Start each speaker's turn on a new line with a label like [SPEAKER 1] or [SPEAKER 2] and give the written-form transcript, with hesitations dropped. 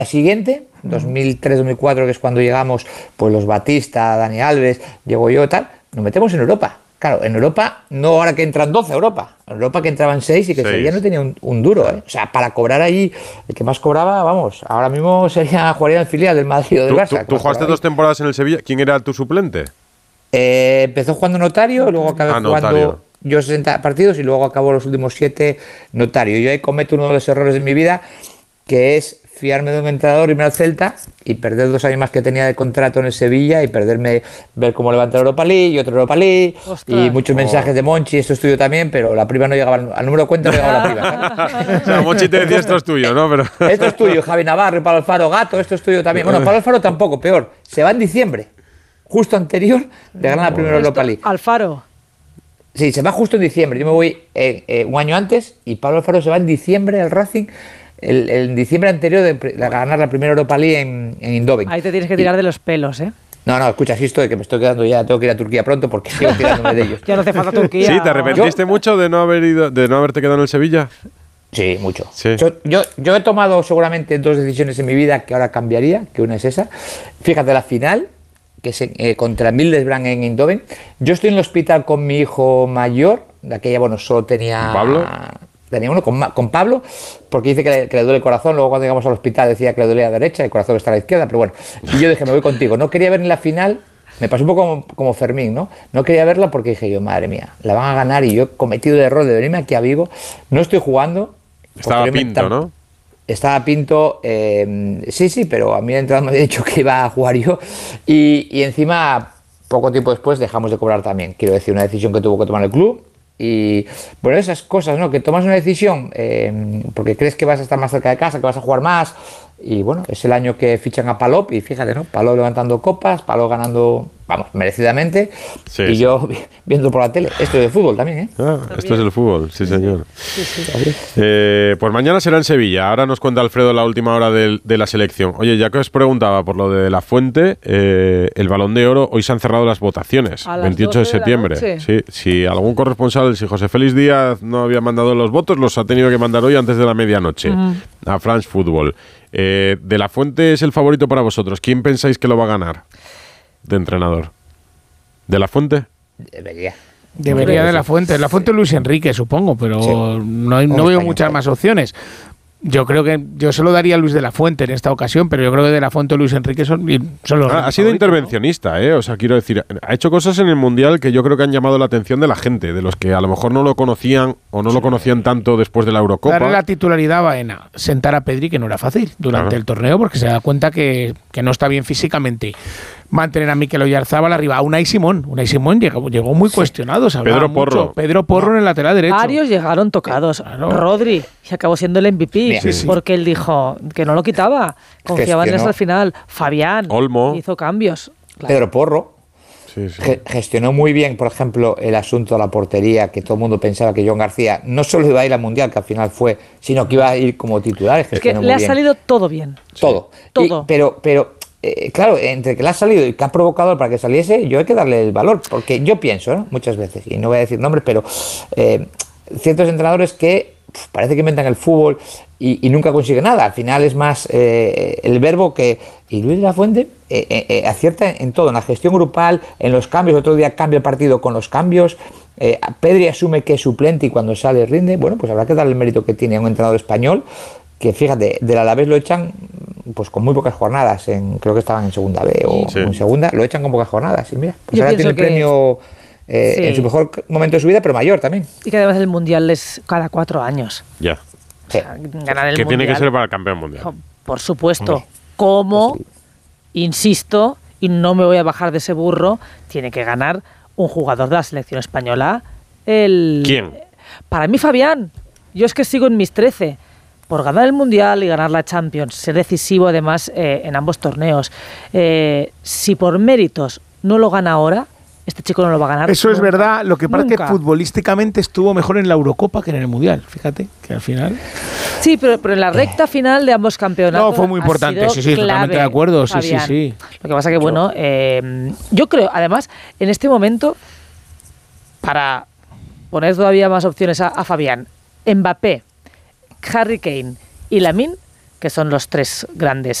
[SPEAKER 1] siguiente, 2003-2004, que es cuando llegamos, pues los Batista, Dani Alves, llego yo, tal, nos metemos en Europa. Claro, en Europa, no ahora que entran 12 a Europa, en Europa que entraban 6 y que Sevilla no tenía un duro, ¿eh? O sea, para cobrar allí, el que más cobraba, vamos, ahora mismo jugaría en el filial del Madrid o del Barça.
[SPEAKER 2] ¿Tú jugaste 2 temporadas en el Sevilla? ¿Quién era tu suplente?
[SPEAKER 1] Empezó jugando Notario, luego acabé jugando yo 60 partidos y luego acabó los últimos 7 Notario. Yo ahí cometo uno de los errores de mi vida, que es fiarme de un entrenador, irme al Celta y perder 2 años más que tenía de contrato en el Sevilla y perderme, ver cómo levanta la Europa League y otra Europa League. ¡Ostras! Y muchos mensajes de Monchi, esto es tuyo también, pero la prima no llegaba, al número de cuenta no llegaba la prima, ¿sabes?
[SPEAKER 2] O sea, Monchi te decía esto es tuyo, ¿no? Pero...
[SPEAKER 1] Esto es tuyo, Javi Navarro y Pablo Alfaro, Gato, esto es tuyo también. Bueno, Pablo Alfaro tampoco, peor, se va en diciembre, justo anterior de ganar la primera Europa League.
[SPEAKER 3] Alfaro.
[SPEAKER 1] Sí, se va justo en diciembre, yo me voy un año antes y Pablo Alfaro se va en diciembre al Racing. El diciembre anterior de ganar la primera Europa League en Eindhoven.
[SPEAKER 3] Ahí te tienes que tirar de los pelos, ¿eh?
[SPEAKER 1] No, escucha, así estoy, que me estoy quedando ya, tengo que ir a Turquía pronto porque sigo tirándome de ellos.
[SPEAKER 3] Ya no hace falta Turquía.
[SPEAKER 2] ¿Sí? ¿Te arrepentiste mucho de no haberte quedado en el Sevilla?
[SPEAKER 1] Sí, mucho.
[SPEAKER 2] Sí.
[SPEAKER 1] Yo he tomado seguramente 2 decisiones en mi vida que ahora cambiaría, que una es esa. Fíjate, la final, que es contra Middlesbrough en Eindhoven. Yo estoy en el hospital con mi hijo mayor, de aquella, bueno, solo tenía...
[SPEAKER 2] ¿Pablo?
[SPEAKER 1] Tenía uno con Pablo, porque dice que le duele el corazón. Luego cuando llegamos al hospital decía que le dolía a la derecha, el corazón está a la izquierda, pero bueno. Y yo dije, me voy contigo. No quería ver en la final, me pasó un poco como Fermín, ¿no? No quería verla porque dije yo, madre mía, la van a ganar y yo he cometido el error de venirme aquí a Vigo. No estoy jugando.
[SPEAKER 2] Estaba Pinto, ¿no?
[SPEAKER 1] Estaba Pinto, sí, pero a mí el entrenador me había dicho que iba a jugar yo. Y encima, poco tiempo después, dejamos de cobrar también. Quiero decir, una decisión que tuvo que tomar el club. Y bueno, esas cosas, ¿no? Que tomas una decisión porque crees que vas a estar más cerca de casa, que vas a jugar más. Y bueno, es el año que fichan a Palop y fíjate, ¿no? Palop levantando copas, Palop ganando, vamos, merecidamente. Sí, y yo viendo por la tele. Esto es de fútbol también, ¿eh?
[SPEAKER 2] Esto es el fútbol, sí, señor.
[SPEAKER 3] Sí.
[SPEAKER 2] Pues mañana será en Sevilla. Ahora nos cuenta Alfredo la última hora de la selección. Oye, ya que os preguntaba por lo de La Fuente, el Balón de Oro, hoy se han cerrado las votaciones, 28 de septiembre. Sí, si algún corresponsal, si José Félix Díaz no había mandado los votos, los ha tenido que mandar hoy antes de la medianoche a France Football. De La Fuente es el favorito para vosotros. ¿Quién pensáis que lo va a ganar de entrenador? ¿De La Fuente?
[SPEAKER 1] Debería
[SPEAKER 4] de La Fuente. La Fuente Luis Enrique, supongo, pero sí. no veo muchas más opciones. Yo creo que yo se lo daría a Luis de la Fuente en esta ocasión, pero yo creo que de la Fuente o Luis Enrique son los
[SPEAKER 2] ha sido intervencionista, ¿no? O sea, quiero decir, ha hecho cosas en el Mundial que yo creo que han llamado la atención de la gente, de los que a lo mejor no lo conocían o no lo conocían tanto después de la Eurocopa.
[SPEAKER 4] Darle la titularidad a Baena, sentar a Pedri, que no era fácil durante el torneo, porque se da cuenta que no está bien físicamente. Mantener a Mikel Oyarzabal arriba, a Unai Simón llegó muy cuestionado, Pedro Porro en el lateral derecho.
[SPEAKER 3] Varios llegaron tocados. Claro. Rodri, y acabó siendo el MVP, porque él dijo que no lo quitaba, confiaba en él hasta el final. Fabián
[SPEAKER 2] Olmo
[SPEAKER 3] hizo cambios.
[SPEAKER 1] Claro. Pedro Porro gestionó muy bien, por ejemplo, el asunto de la portería, que todo el mundo pensaba que John García no solo iba a ir al Mundial, que al final fue, sino que iba a ir como titular.
[SPEAKER 3] Es que le ha salido todo bien.
[SPEAKER 1] Todo. Pero claro, entre que le ha salido y que ha provocado para que saliese, yo hay que darle el valor, porque yo pienso, ¿no? Muchas veces, y no voy a decir nombres, pero ciertos entrenadores que parece que inventan el fútbol y nunca consiguen nada. Al final es más el verbo que... Y Luis de la Fuente acierta en todo, en la gestión grupal, en los cambios. Otro día cambia el partido con los cambios. Pedri asume que es suplente y cuando sale rinde. Bueno, pues habrá que darle el mérito que tiene a un entrenador español que, fíjate, del Alavés lo echan pues con muy pocas jornadas, creo que estaban en segunda B o en segunda, lo echan con pocas jornadas. Y mira, pues ahora tiene el premio en su mejor momento de su vida, pero mayor también.
[SPEAKER 3] Y que además el Mundial es cada 4 años.
[SPEAKER 2] Ya.
[SPEAKER 3] O sea, ganar el
[SPEAKER 2] que
[SPEAKER 3] Mundial,
[SPEAKER 2] tiene que ser para el campeón mundial.
[SPEAKER 3] Por supuesto. Como, insisto, y no me voy a bajar de ese burro, tiene que ganar un jugador de la selección española.
[SPEAKER 2] ¿Quién?
[SPEAKER 3] Para mí, Fabián. Yo es que sigo en mis 13. Por ganar el Mundial y ganar la Champions, ser decisivo además en ambos torneos. Si por méritos no lo gana ahora, este chico no lo va a ganar.
[SPEAKER 4] Eso nunca, es verdad, lo que pasa es que futbolísticamente estuvo mejor en la Eurocopa que en el Mundial, fíjate, que al final...
[SPEAKER 3] Sí, pero en la recta final de ambos campeonatos...
[SPEAKER 4] No, fue muy importante, sí,
[SPEAKER 3] clave,
[SPEAKER 4] totalmente de acuerdo,
[SPEAKER 3] Fabián.
[SPEAKER 4] sí.
[SPEAKER 3] Lo que pasa que, bueno, yo creo, además, en este momento, para poner todavía más opciones a Fabián, Mbappé, Harry Kane y Lamine que son los tres grandes